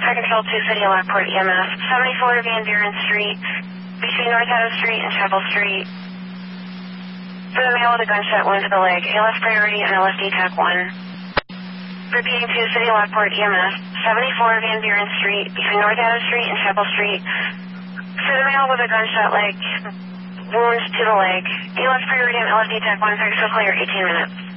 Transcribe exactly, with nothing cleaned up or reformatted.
Fire Control two City Lockport E M S, seventy-four Van Buren Street, between North Adams Street and Chapel Street. For the male with a gunshot wound to the leg, A L S priority and L S D T A C one. Repeating two City Lockport E M S, seventy-four Van Buren Street, between North Adams Street and Chapel Street. For the male with a gunshot leg, wounds to the leg, A L S priority and L S D T A C one, so clear, eighteen minutes.